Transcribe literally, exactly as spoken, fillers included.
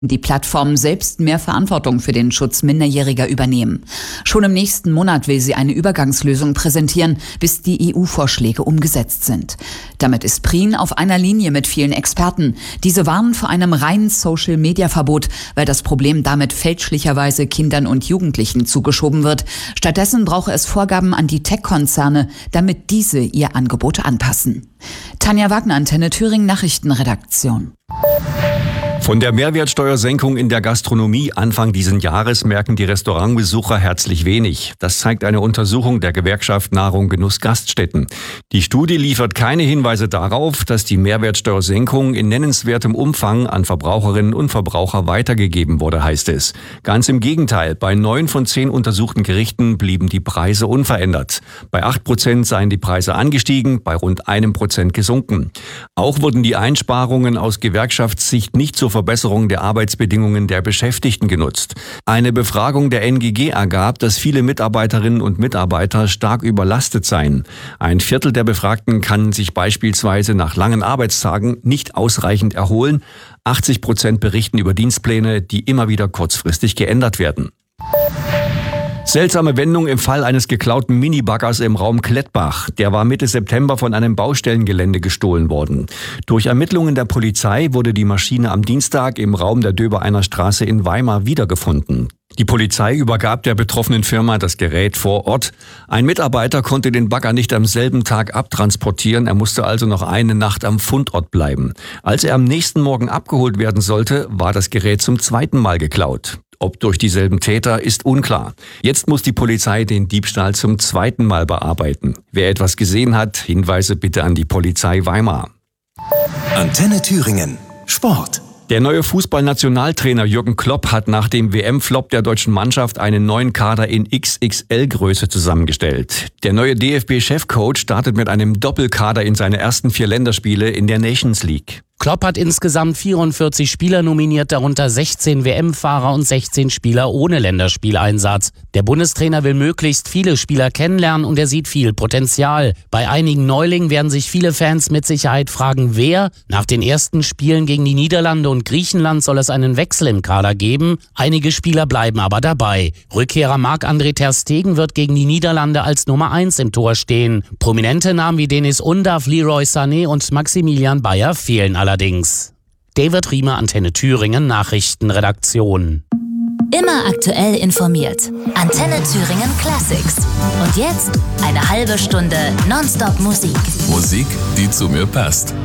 die Plattform selbst mehr Verantwortung für den Schutz Minderjähriger übernehmen. Schon im nächsten Monat will sie eine Übergangslösung präsentieren, bis die E U-Vorschläge umgesetzt sind. Damit ist Prien auf einer Linie mit vielen Experten. Diese warnen vor einem reinen Social-Media-Verbot, weil das Problem damit fälschlicherweise Kindern und Jugendlichen zugeschoben wird. Stattdessen brauche es Vorgaben an die Tech-Konzerne, damit diese ihr Angebot anpassen. Tanja Wagner, Antenne Thüringen, Nachrichtenredaktion. Von der Mehrwertsteuersenkung in der Gastronomie Anfang diesen Jahres merken die Restaurantbesucher herzlich wenig. Das zeigt eine Untersuchung der Gewerkschaft Nahrung Genuss Gaststätten. Die Studie liefert keine Hinweise darauf, dass die Mehrwertsteuersenkung in nennenswertem Umfang an Verbraucherinnen und Verbraucher weitergegeben wurde, heißt es. Ganz im Gegenteil, bei neun von zehn untersuchten Gerichten blieben die Preise unverändert. Bei acht Prozent seien die Preise angestiegen, bei rund einem Prozent gesunken. Auch wurden die Einsparungen aus Gewerkschaftssicht nicht zur Verbesserung der Arbeitsbedingungen der Beschäftigten genutzt. Eine Befragung der N G G ergab, dass viele Mitarbeiterinnen und Mitarbeiter stark überlastet seien. Ein Viertel der Befragten kann sich beispielsweise nach langen Arbeitstagen nicht ausreichend erholen. achtzig Prozent berichten über Dienstpläne, die immer wieder kurzfristig geändert werden. Seltsame Wendung im Fall eines geklauten Minibaggers im Raum Klettbach. Der war Mitte September von einem Baustellengelände gestohlen worden. Durch Ermittlungen der Polizei wurde die Maschine am Dienstag im Raum der Döbereiner Straße in Weimar wiedergefunden. Die Polizei übergab der betroffenen Firma das Gerät vor Ort. Ein Mitarbeiter konnte den Bagger nicht am selben Tag abtransportieren. Er musste also noch eine Nacht am Fundort bleiben. Als er am nächsten Morgen abgeholt werden sollte, war das Gerät zum zweiten Mal geklaut. Ob durch dieselben Täter, ist unklar. Jetzt muss die Polizei den Diebstahl zum zweiten Mal bearbeiten. Wer etwas gesehen hat, Hinweise bitte an die Polizei Weimar. Antenne Thüringen. Sport. Der neue Fußballnationaltrainer Jürgen Klopp hat nach dem W M-Flop der deutschen Mannschaft einen neuen Kader in X X L-Größe zusammengestellt. Der neue D F B-Chefcoach startet mit einem Doppelkader in seine ersten vier Länderspiele in der Nations League. Klopp hat insgesamt vierundvierzig Spieler nominiert, darunter sechzehn W M-Fahrer und sechzehn Spieler ohne Länderspieleinsatz. Der Bundestrainer will möglichst viele Spieler kennenlernen und er sieht viel Potenzial. Bei einigen Neulingen werden sich viele Fans mit Sicherheit fragen, wer. Nach den ersten Spielen gegen die Niederlande und Griechenland soll es einen Wechsel im Kader geben. Einige Spieler bleiben aber dabei. Rückkehrer Marc-André ter Stegen wird gegen die Niederlande als Nummer eins im Tor stehen. Prominente Namen wie Denis Undav, Leroy Sané und Maximilian Bayer fehlen allerdings. Allerdings. David Riemer, Antenne Thüringen, Nachrichtenredaktion. Immer aktuell informiert. Antenne Thüringen Classics. Und jetzt eine halbe Stunde Nonstop Musik. Musik, die zu mir passt.